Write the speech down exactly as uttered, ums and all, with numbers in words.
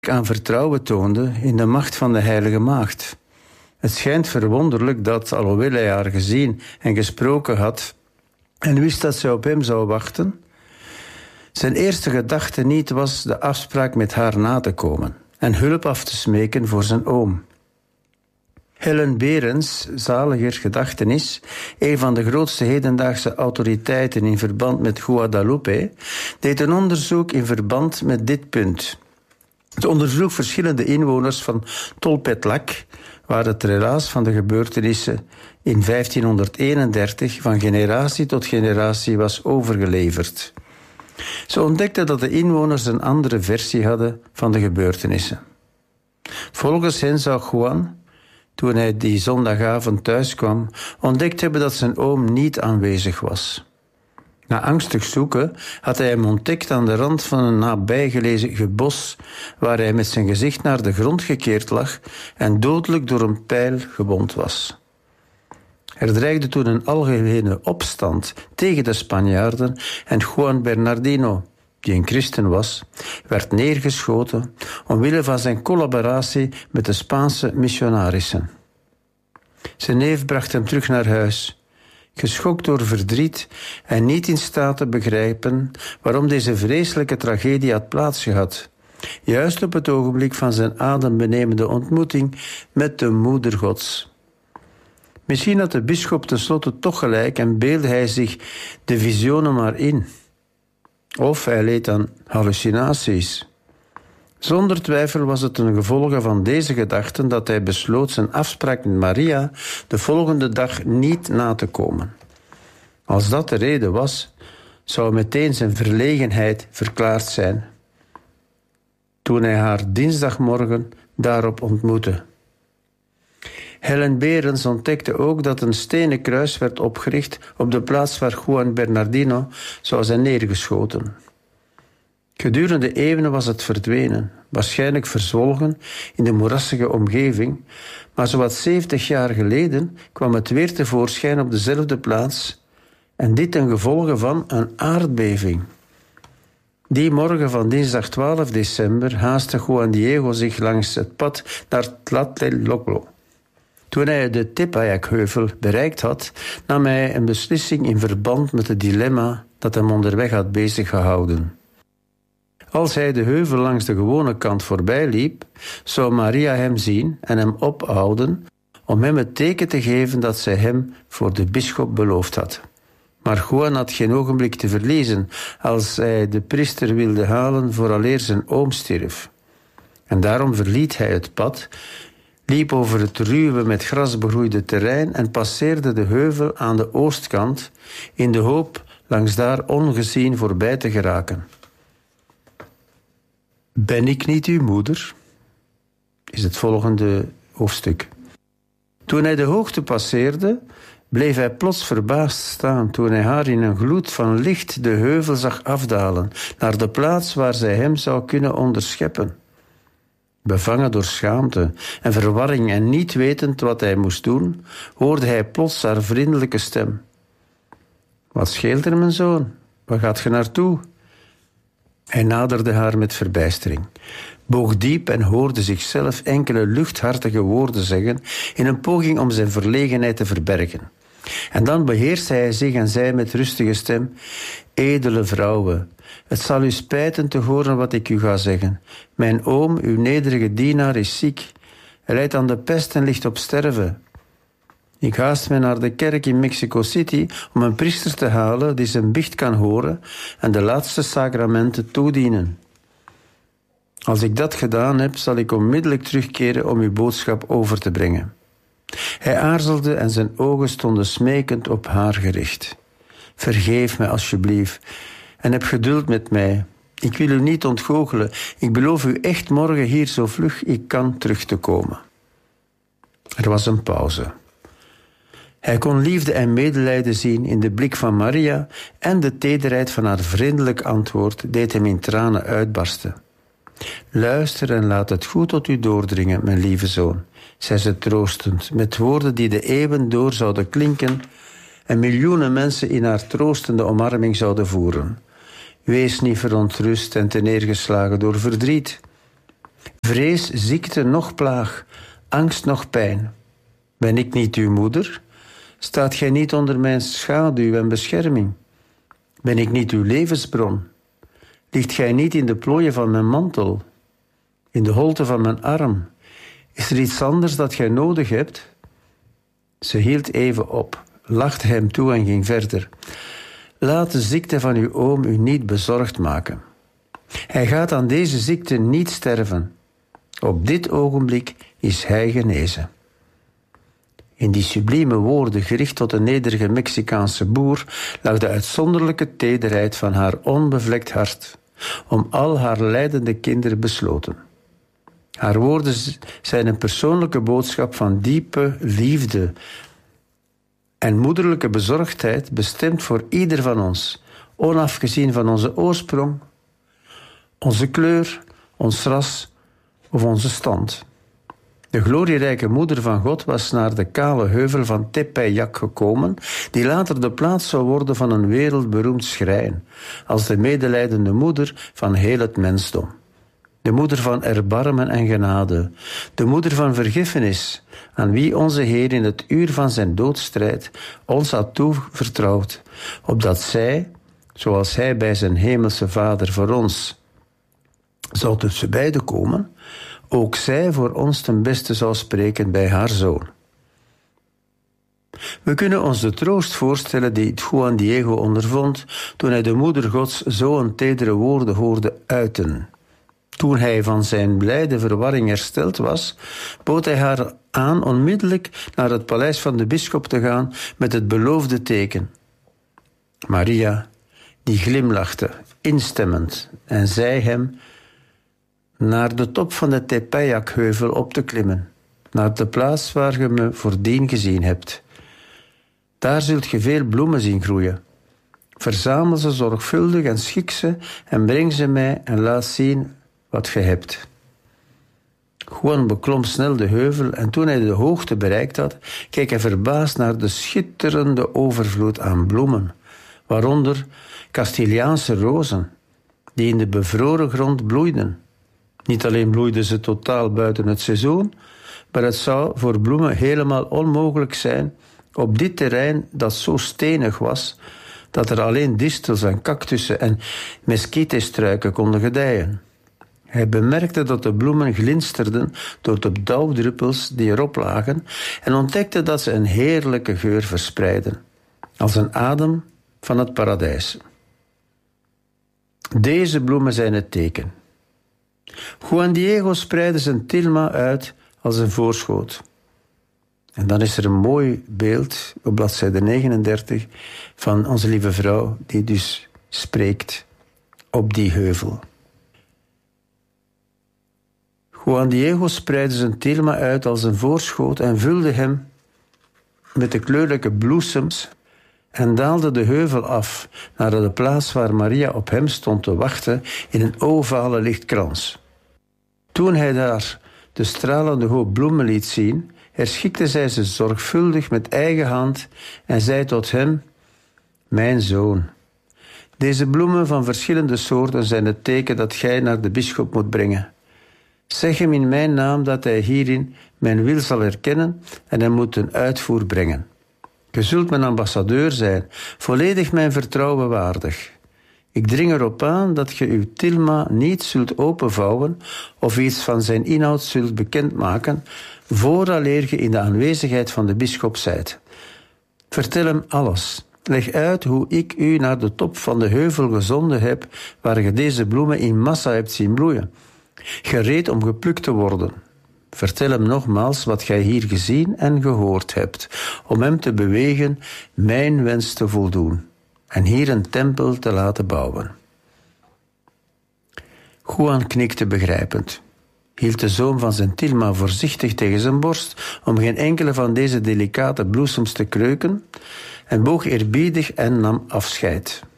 aan vertrouwen toonde in de macht van de Heilige Maagd. Het schijnt verwonderlijk dat, alhoewel hij haar gezien en gesproken had en wist dat zij op hem zou wachten, zijn eerste gedachte niet was de afspraak met haar na te komen en hulp af te smeken voor zijn oom. Helen Berens, zaliger gedachtenis, een van de grootste hedendaagse autoriteiten in verband met Guadalupe, deed een onderzoek in verband met dit punt. Ze ondervroeg verschillende inwoners van Tolpetlac, waar het relaas van de gebeurtenissen in vijftienhonderdeenendertig van generatie tot generatie was overgeleverd. Ze ontdekte dat de inwoners een andere versie hadden van de gebeurtenissen. Volgens hen zou Juan, toen hij die zondagavond thuis kwam, ontdekt hebben dat zijn oom niet aanwezig was. Na angstig zoeken had hij hem ontdekt aan de rand van een nabijgelegen bos, waar hij met zijn gezicht naar de grond gekeerd lag en dodelijk door een pijl gewond was. Er dreigde toen een algemene opstand tegen de Spanjaarden en Juan Bernardino, die een christen was, werd neergeschoten omwille van zijn collaboratie met de Spaanse missionarissen. Zijn neef bracht hem terug naar huis, geschokt door verdriet en niet in staat te begrijpen waarom deze vreselijke tragedie had plaatsgehad, juist op het ogenblik van zijn adembenemende ontmoeting met de Moeder Gods. Misschien had de bisschop tenslotte toch gelijk en beeldde hij zich de visioenen maar in. Of hij leed aan hallucinaties. Zonder twijfel was het een gevolg van deze gedachten dat hij besloot zijn afspraak met Maria de volgende dag niet na te komen. Als dat de reden was, zou meteen zijn verlegenheid verklaard zijn, toen hij haar dinsdagmorgen daarop ontmoette. Helen Berens ontdekte ook dat een stenen kruis werd opgericht op de plaats waar Juan Bernardino zou zijn neergeschoten. Gedurende eeuwen was het verdwenen, waarschijnlijk verzwolgen in de moerassige omgeving, maar zowat zeventig jaar geleden kwam het weer tevoorschijn op dezelfde plaats, en dit ten gevolge van een aardbeving. Die morgen van dinsdag twaalf december haastte Juan Diego zich langs het pad naar Tlatelolco. Toen hij de Tepeyac-heuvel bereikt had, nam hij een beslissing in verband met het dilemma dat hem onderweg had bezig gehouden. Als hij de heuvel langs de gewone kant voorbij liep, zou Maria hem zien en hem ophouden om hem het teken te geven dat zij hem voor de bisschop beloofd had. Maar Juan had geen ogenblik te verliezen als hij de priester wilde halen vooraleer zijn oom stierf. En daarom verliet hij het pad, liep over het ruwe met gras begroeide terrein en passeerde de heuvel aan de oostkant in de hoop langs daar ongezien voorbij te geraken. Ben ik niet uw moeder? Is het volgende hoofdstuk. Toen hij de hoogte passeerde, bleef hij plots verbaasd staan toen hij haar in een gloed van licht de heuvel zag afdalen naar de plaats waar zij hem zou kunnen onderscheppen. Bevangen door schaamte en verwarring en niet wetend wat hij moest doen, hoorde hij plots haar vriendelijke stem. Wat scheelt er, mijn zoon? Waar gaat ge naartoe? Hij naderde haar met verbijstering, boog diep en hoorde zichzelf enkele luchthartige woorden zeggen in een poging om zijn verlegenheid te verbergen. En dan beheerste hij zich en zei met rustige stem: edele vrouwen, het zal u spijten te horen wat ik u ga zeggen. Mijn oom, uw nederige dienaar, is ziek. Hij lijdt aan de pest en ligt op sterven. Ik haast mij naar de kerk in Mexico City om een priester te halen die zijn biecht kan horen en de laatste sacramenten toedienen. Als ik dat gedaan heb, zal ik onmiddellijk terugkeren om uw boodschap over te brengen. Hij aarzelde en zijn ogen stonden smekend op haar gericht. Vergeef mij alsjeblieft en heb geduld met mij. Ik wil u niet ontgoochelen. Ik beloof u echt morgen hier zo vlug ik kan terug te komen. Er was een pauze. Hij kon liefde en medelijden zien in de blik van Maria en de tederheid van haar vriendelijk antwoord deed hem in tranen uitbarsten. Luister en laat het goed tot u doordringen, mijn lieve zoon, zei ze troostend, met woorden die de eeuwen door zouden klinken en miljoenen mensen in haar troostende omarming zouden voeren. Wees niet verontrust en teneergeslagen door verdriet. vrees, ziekte, noch plaag, angst, noch pijn. Ben ik niet uw moeder? Staat gij niet onder mijn schaduw en bescherming? Ben ik niet uw levensbron? Ligt gij niet in de plooien van mijn mantel? In de holte van mijn arm? Is er iets anders dat gij nodig hebt? Ze hield even op, lachte hem toe en ging verder. Laat de ziekte van uw oom u niet bezorgd maken. Hij gaat aan deze ziekte niet sterven. Op dit ogenblik is hij genezen. In die sublieme woorden, gericht tot een nederige Mexicaanse boer, lag de uitzonderlijke tederheid van haar onbevlekt hart, om al haar lijdende kinderen besloten. Haar woorden zijn een persoonlijke boodschap van diepe liefde en moederlijke bezorgdheid, bestemd voor ieder van ons, onafgezien van onze oorsprong, onze kleur, ons ras of onze stand. De glorierijke moeder van God was naar de kale heuvel van Tepeyac gekomen, die later de plaats zou worden van een wereldberoemd schrijn, als de medelijdende moeder van heel het mensdom. De moeder van erbarmen en genade, de moeder van vergiffenis, aan wie onze Heer in het uur van zijn doodstrijd ons had toevertrouwd, opdat zij, zoals hij bij zijn hemelse Vader voor ons zou tussen beiden komen, ook zij voor ons ten beste zou spreken bij haar zoon. We kunnen ons de troost voorstellen die Juan Diego ondervond toen hij de moeder Gods zo'n tedere woorden hoorde uiten. Toen hij van zijn blijde verwarring hersteld was, bood hij haar aan onmiddellijk naar het paleis van de bisschop te gaan met het beloofde teken. Maria, die glimlachte, instemmend, en zei hem naar de top van de Tepeyac-heuvel op te klimmen, naar de plaats waar je me voordien gezien hebt. Daar zult je veel bloemen zien groeien. Verzamel ze zorgvuldig en schik ze en breng ze mij en laat zien wat je hebt. Juan beklom snel de heuvel en toen hij de hoogte bereikt had, keek hij verbaasd naar de schitterende overvloed aan bloemen, waaronder Castiliaanse rozen, die in de bevroren grond bloeiden. Niet alleen bloeiden ze totaal buiten het seizoen, maar het zou voor bloemen helemaal onmogelijk zijn op dit terrein dat zo stenig was, dat er alleen distels en cactussen en mesquitestruiken konden gedijen. Hij bemerkte dat de bloemen glinsterden door de dauwdruppels die erop lagen en ontdekte dat ze een heerlijke geur verspreidden, als een adem van het paradijs. Deze bloemen zijn het teken. Juan Diego spreidde zijn tilma uit als een voorschoot. En dan is er een mooi beeld op bladzijde negenendertig van onze lieve vrouw die dus spreekt op die heuvel. Juan Diego spreidde zijn tilma uit als een voorschoot en vulde hem met de kleurlijke bloesems en daalde de heuvel af naar de plaats waar Maria op hem stond te wachten in een ovale lichtkrans. Toen hij daar de stralende hoop bloemen liet zien, herschikte zij ze zorgvuldig met eigen hand en zei tot hem: Mijn zoon, deze bloemen van verschillende soorten zijn het teken dat gij naar de bisschop moet brengen. Zeg hem in mijn naam dat hij hierin mijn wil zal erkennen en hij moet ten uitvoer brengen. Je zult mijn ambassadeur zijn, volledig mijn vertrouwen waardig. Ik dring erop aan dat je uw tilma niet zult openvouwen of iets van zijn inhoud zult bekendmaken, vooraleer je in de aanwezigheid van de bisschop zijt. Vertel hem alles. Leg uit hoe ik u naar de top van de heuvel gezonden heb, waar je deze bloemen in massa hebt zien bloeien, gereed om geplukt te worden. Vertel hem nogmaals wat gij hier gezien en gehoord hebt, om hem te bewegen mijn wens te voldoen en hier een tempel te laten bouwen. Juan knikte begrijpend, hield de zoom van zijn tilma voorzichtig tegen zijn borst om geen enkele van deze delicate bloesems te kreuken en boog eerbiedig en nam afscheid.